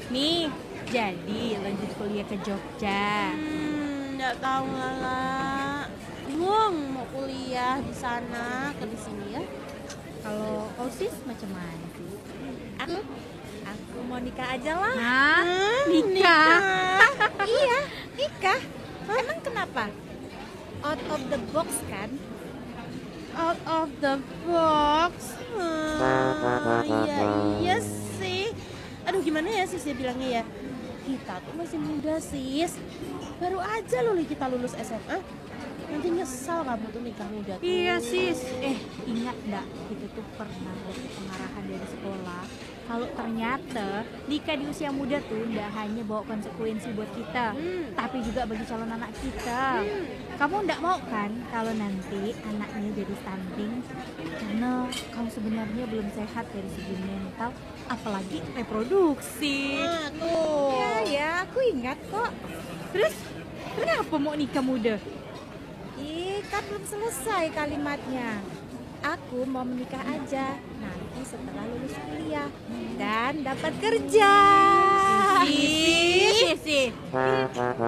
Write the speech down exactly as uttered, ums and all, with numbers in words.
Nih, jadi lanjut kuliah ke Jogja. Hmm, nggak tahu lah. Bingung mau kuliah di sana ke di sini ya. Kalau kau sis macam mana sih? Aku Aku mau nikah aja lah. Hah? nikah. Iya, Nikah? Emang kenapa? Out of the box kan? out of the box. Hmm, iya iya sih. Aduh gimana ya sis ya bilangnya ya. Kita tuh masih muda sis. Baru aja loh kita lulus S M A. Nanti nyesal kamu tuh nikah muda tuh. Iya sis. Eh ingat nggak? Kita tuh pernah dapat pengarahan dari sekolah. Kalau ternyata nikah di usia muda tuh nggak hanya bawa konsekuensi buat kita, Hmm. tapi juga bagi calon anak kita. Hmm. Kamu nggak mau kan kalau nanti anaknya jadi stunting karena kamu sebenarnya belum sehat dari segi mental, apalagi reproduksi. Nah, tuh. Ya ya, aku ingat kok. Terus kenapa mau nikah muda? Ih, kan belum selesai kalimatnya. Aku mau menikah aja nanti setelah lulus kuliah dan dapat kerja. Sih, sih, sih.